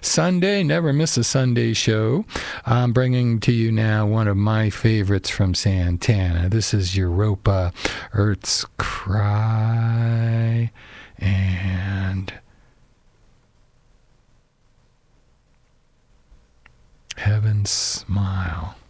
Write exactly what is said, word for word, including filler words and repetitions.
Sunday, never miss a Sunday show. I'm bringing to you now one of my favorites from Santana. This is Europa, Earth's Cry, and Heaven's Smile.